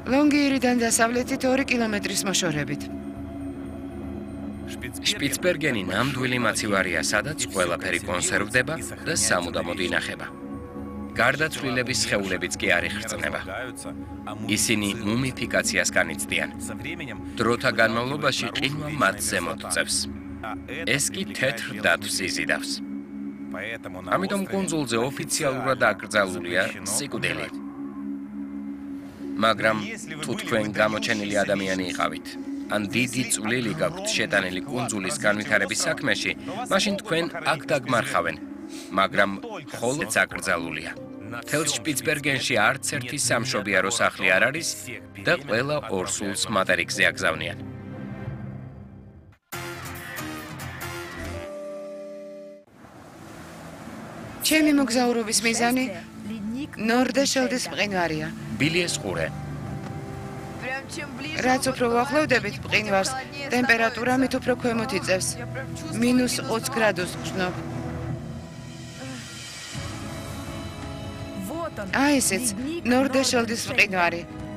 ლონგიერიდან დასავლეთით 2 კილომეტრის მოშორებით. შპიცბერგენი ნამდვილი მაცივარია, სადაც ყველაფერი კონსერვდება და სამუდამოდ ინახება. გარდაცვლილების სხეულებიც კი არ იხრწნება. ისინი მუმიფიკაციას განიცდიან. დროთა განმავლობაში ყინვა მათ ზემოთ წევს. ეს კი თეთრ დათვს იზიდავს. ამიტომ კუნძულზე ოფიციალურად აკრძალულია სიკვდილი. მაგრამ თუ თქვენ გამოჩენილი ადამიანი იყავით, ან დიდი წვლილი გაქვთ შეტანილი კუნძულის განვითარების საქმეში, მაშინ თქვენ აქ დაგმარხავენ, მაგრამ მხოლოდ აკრძალულია. მთელ შპიცბერგენში არც ერთი სამშობიარო სახლი არ არის და ყველა ორსულს მატერიკზე აგზავნიან. ჩემი მოგზაურობის მიზანი ნორდეშელდის მყინვარია. ბილიეს ყურე. რაც უფრო ვახლოვდებით მყინვარს, ტემპერატურა მით უფრო ქვემოთ იწევს. -20 გრადუსს გრძნობ. აი ესეც ნორდეშელდის მყინვარი.